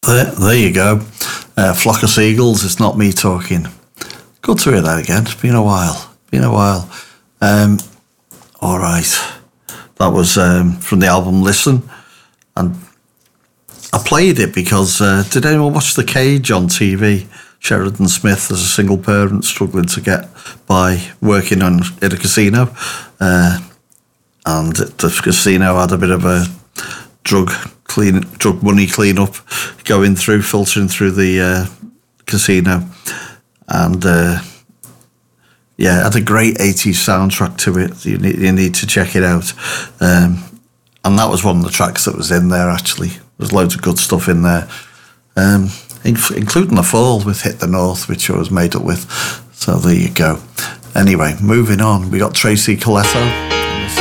There you go. Flock of Seagulls, It's Not Me Talking. Good to hear that again. It's been a while. All right. That was from the album Listen. And I played it because, did anyone watch The Cage on TV? Sheridan Smith as a single parent struggling to get by working in a casino. And the casino had a bit of a drug money clean-up filtering through the casino. And had a great 80s soundtrack to it. You need to check it out. And that was one of the tracks that was in there, actually. There's loads of good stuff in there, including The Fall with Hit the North, which I was made up with. So there you go. Anyway, moving on. We got Tracy Coletto.